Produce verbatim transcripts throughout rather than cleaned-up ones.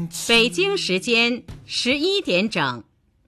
北京时间十一点整。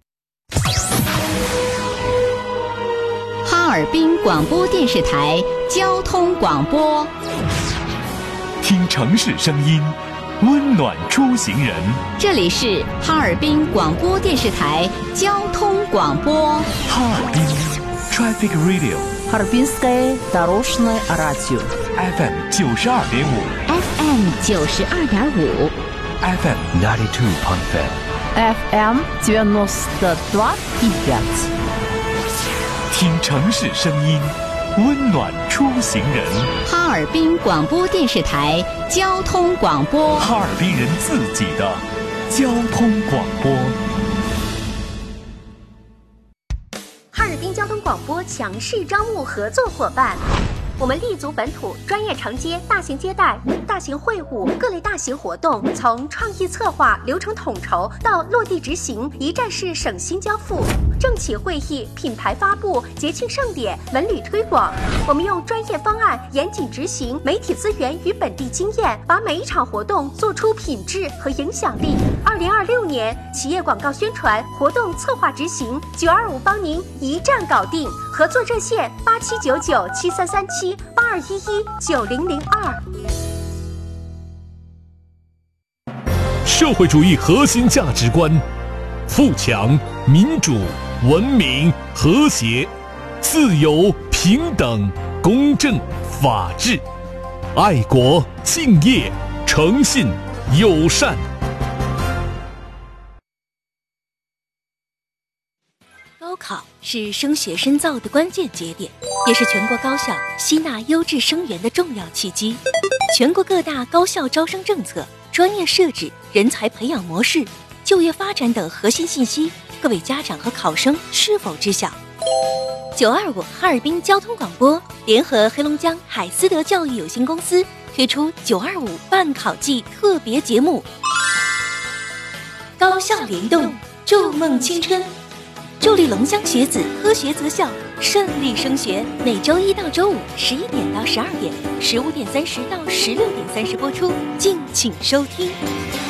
哈尔滨广播电视台交通广播， 听城市声音，温暖出行人。 这里是哈尔滨广播电视台交通广播。 哈尔滨 Traffic Radio， Харбинское дорожное радио F M 九十二点五 F M 九十二点五 F M ninety two point five F M девяносто два и пять。 听城市声音，温暖出行人。 哈尔滨广播电视台交通广播， 哈尔滨人自己的交通广播。 哈尔滨交通广播强势招募合作伙伴。我们立足本土，专业承接大型接待、大型会晤、各类大型活动，从创意策划、流程统筹到落地执行，一站式省心交付。政企会议、品牌发布、节庆盛典、文旅推广，我们用专业方案严谨执行，媒体资源与本地经验，把每一场活动做出品质和影响力。二零二六年企业广告宣传活动策划执行，九二五帮您一站搞定。合作热线八七九九七三三七八二一一九零零二。 社会主义核心价值观：富强、民主、文明、和谐、自由、平等、公正、法治、爱国、敬业、诚信、友善。 高考是升学深造的关键节点，也是全国高校吸纳优质生源的重要契机。全国各大高校招生政策、专业设置、人才培养模式、就业发展等核心信息，各位家长和考生是否知晓？九二五哈尔滨交通广播联合黑龙江海思德教育有限公司推出九二五办考季特别节目，高校联动，筑梦青春。助力龙乡学子科学择校，顺利升学。每周一到周五十一点到十二点，十五点三十到十六点三十播出，敬请收听。